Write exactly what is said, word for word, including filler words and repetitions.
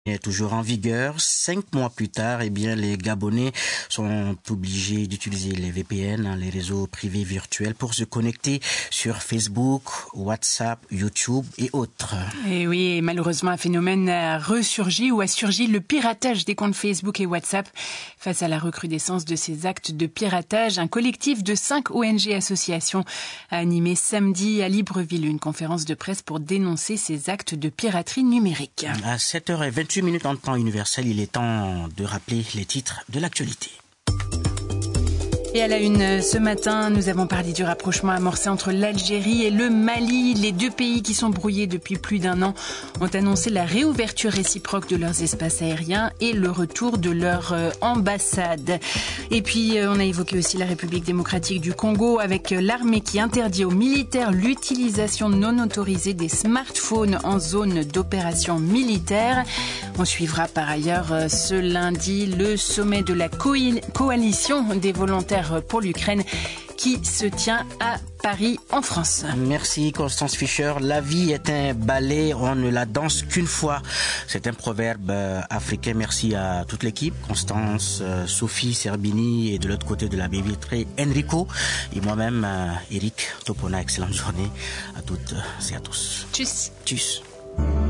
est toujours en vigueur. Cinq mois plus tard, eh bien, les Gabonais sont obligés d'utiliser les V P N, les réseaux privés virtuels, pour se connecter sur Facebook, WhatsApp, YouTube et autres. Et oui, malheureusement, un phénomène a ressurgi ou a surgi, le piratage des comptes Facebook et WhatsApp. Face à la recrudescence de ces actes de piratage, un collectif de cinq O N G associations a animé samedi à Libreville une conférence de presse pour dénoncer ces actes de piraterie numérique. À sept heures vingt-huit minutes en temps universel, il est temps de rappeler les titres de l'actualité. Et à la une, ce matin, nous avons parlé du rapprochement amorcé entre l'Algérie et le Mali. Les deux pays qui sont brouillés depuis plus d'un an ont annoncé la réouverture réciproque de leurs espaces aériens et le retour de leur euh, ambassade. Et puis, euh, on a évoqué aussi la République démocratique du Congo avec euh, l'armée qui interdit aux militaires l'utilisation non autorisée des smartphones en zone d'opération militaire. On suivra par ailleurs euh, ce lundi le sommet de la co- coalition des volontaires pour l'Ukraine qui se tient à Paris en France. Merci Constance Fischer. La vie est un ballet, on ne la danse qu'une fois. C'est un proverbe euh, africain. Merci à toute l'équipe, Constance, euh, Sophie, Serbini et de l'autre côté de la baie vitrée, Enrico et moi-même, euh, Eric Topona. Excellente journée à toutes et à tous. Tchuss. Tchuss.